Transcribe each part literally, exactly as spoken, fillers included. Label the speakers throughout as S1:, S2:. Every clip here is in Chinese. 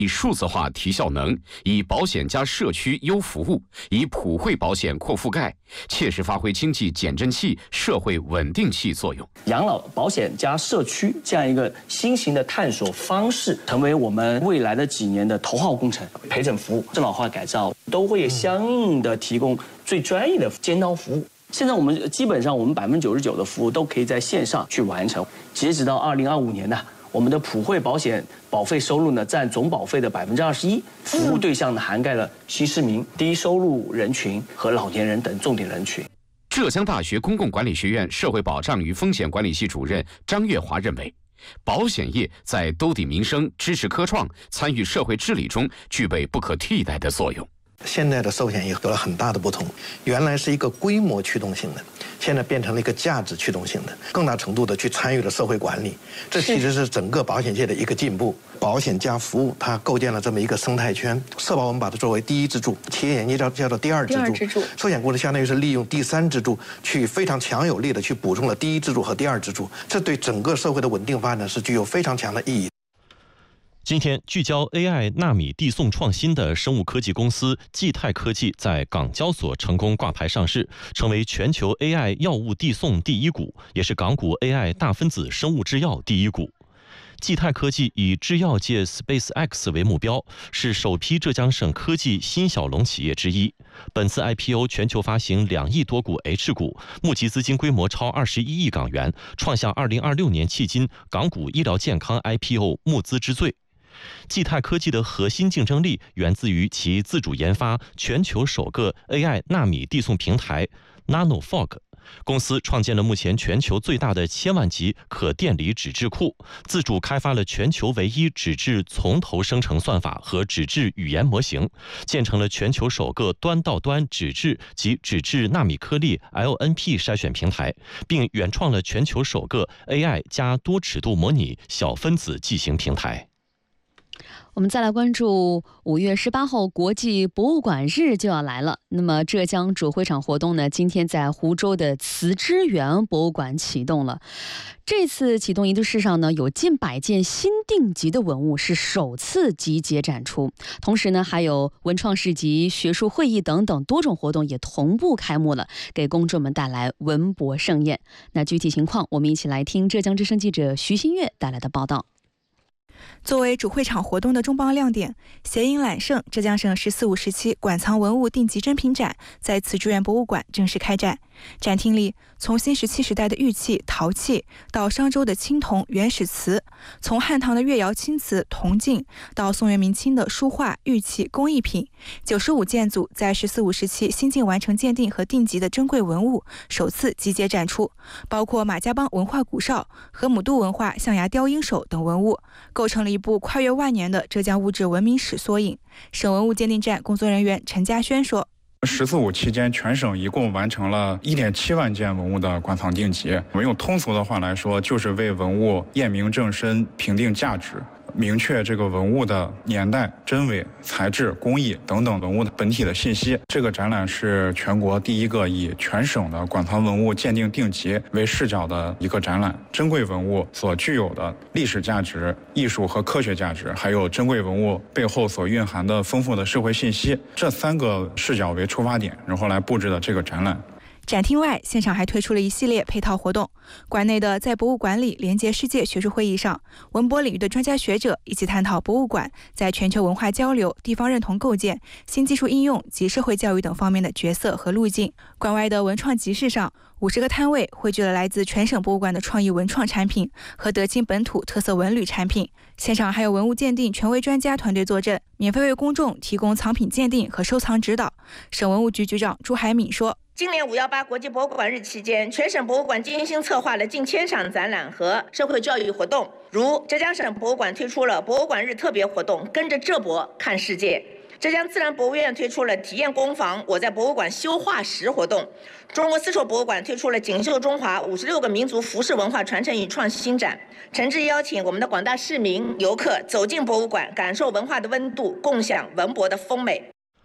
S1: 以数字化提效能，以保险加社区优服务，以普惠保险扩覆盖，切实发挥经济减震器、社会稳定器作用。
S2: 养老保险加社区这样一个新型的探索方式，成为我们未来的几年的头号工程。陪诊服务、适老化改造都会相应的提供最专业的尖刀服务。现在我们基本上我们百分之九十九的服务都可以在线上去完成。截止到二零二五年呢，我们的普惠保险保费收入呢占总保费的百分之二十一，服务对象呢涵盖了新市民、低收入人群和老年人等重点人群。
S1: 浙江大学公共管理学院社会保障与风险管理系主任张月华认为，保险业在兜底民生、支持科创、参与社会治理中具备不可替代的作用。
S3: 现在的寿险业有了很大的不同，原来是一个规模驱动性的，现在变成了一个价值驱动性的，更大程度的去参与了社会管理。这其实是整个保险界的一个进步。保险加服务，它构建了这么一个生态圈。社保我们把它作为第一支柱，企业险业叫叫做第二支柱，寿险公司相当于是利用第三支柱去非常强有力的去补充了第一支柱和第二支柱，这对整个社会的稳定发展是具有非常强的意义。
S4: 今天，聚焦 A I 纳米递送创新的生物科技公司济泰科技在港交所成功挂牌上市，成为全球 A I 药物递送第一股，也是港股 A I 大分子生物制药第一股。济泰科技以制药界 SpaceX 为目标，是首批浙江省科技新小龙企业之一。本次 I P O 全球发行两亿多股 H 股，募集资金规模超二十一亿港元，创下二零二六年迄今港股医疗健康 I P O 募资之最。济泰科技的核心竞争力源自于其自主研发全球首个 A I 纳米递送平台 NanoFog。公司创建了目前全球最大的千万级可电离纸质库，自主开发了全球唯一纸质从头生成算法和纸质语言模型，建成了全球首个端到端纸质及纸质纳米颗粒 L N P 筛选平台，并原创了全球首个 A I 加多尺度模拟小分子剂型平台。
S5: 我们再来关注五月十八号国际博物馆日就要来了。那么浙江主会场活动呢，今天在湖州的慈之园博物馆启动了。这次启动仪式上呢，有近百件新定级的文物是首次集结展出，同时呢，还有文创市集、学术会议等等多种活动也同步开幕了，给公众们带来文博盛宴。那具体情况，我们一起来听浙江之声记者徐新月带来的报道。
S6: 作为主会场活动的重磅亮点，谐音揽胜浙江省“十四五”时期馆藏文物定级珍品展在慈之园博物馆正式开展。展厅里，从新石器时代的玉器、陶器，到商周的青铜原始瓷，从汉唐的越窑青瓷、铜镜，到宋元明清的书画、玉器、工艺品，九十五件组在“十四五”时期新近完成鉴定和定级的珍贵文物首次集结展出，包括马家浜文化古哨、河姆渡文化象牙雕鹰手等文物，构成了一部跨越万年的浙江物质文明史缩影。省文物鉴定站工作人员陈家轩说，
S7: 十四五期间，全省一共完成了一点七万件文物的馆藏定级。我们用通俗的话来说，就是为文物验明正身、评定价值，明确这个文物的年代、真伪、材质、工艺等等文物的本体的信息。这个展览是全国第一个以全省的馆藏文物鉴定定级为视角的一个展览。珍贵文物所具有的历史价值、艺术和科学价值，还有珍贵文物背后所蕴含的丰富的社会信息，这三个视角为出发点，然后来布置的这个展览。
S6: 展厅外，现场还推出了一系列配套活动。馆内的在博物馆里连接世界学术会议上，文博领域的专家学者一起探讨博物馆在全球文化交流、地方认同构建、新技术应用及社会教育等方面的角色和路径。馆外的文创集市上，五十个摊位汇聚了来自全省博物馆的创意文创产品和德清本土特色文旅产品。现场还有文物鉴定权威专家团队坐镇，免费为公众提供藏品鉴定和收藏指导。省文物局局长朱海敏说，
S8: 今年五一八国际博物馆日期间，全省博物馆精心策划了近千场展览和社会教育活动，如浙江省博物馆推出了博物馆日特别活动，跟着浙博看世界；浙江自然博物院推出了体验工坊我在博物馆修化石活动；中国丝绸博物馆推出了锦绣中华五十六个民族服饰文化传承与创新展，诚挚邀请我们的广大市民游客走进博物馆，感受文化的温度，共享文博的丰美。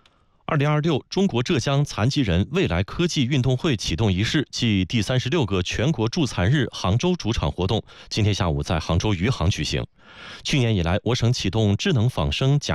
S4: 二零二六中国浙江残疾人未来科技运动会启动仪式暨第三十六个全国助残日杭州主场活动，今天下午在杭州余杭举行。去年以来，我省启动智能仿生假